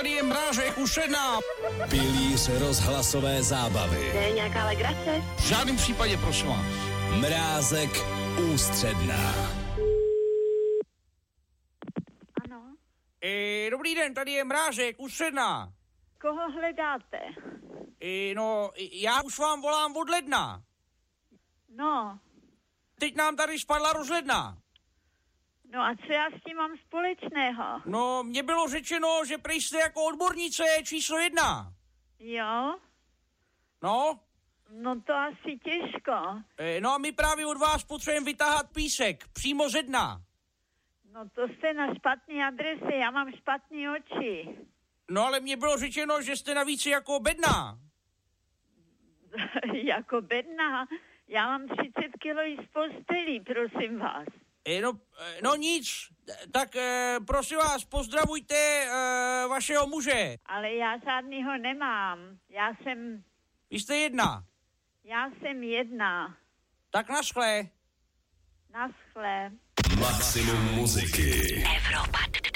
Tady je Mrážek už 1. Pilíř rozhlasové zábavy. To je nějaká legrace? V žádném případě, prosím vás. Mrázek ústředná. Ano. Dobrý den, tady je Mrážek už 1. Koho hledáte? No, já už vám volám od ledna. No. Teď nám tady spadla rozhledna. No a co já s tím mám společného? No, mně bylo řečeno, že prý jste jako odbornice číslo 1. Jo? No? No to asi těžko. No a my právě od vás potřebujeme vytáhat písek, přímo ze dna. No to jste na špatné adrese, já mám špatné oči. No ale mně bylo řečeno, že jste navíc jako bedna. Jako bedna. Já mám 30 kilo z postelí, prosím vás. No nic, tak prosím vás, pozdravujte vašeho muže. Ale já žádnýho nemám. Vy jste 1. Já jsem 1. Tak naschle. Naschle. Maximum muziky. Evropa 2.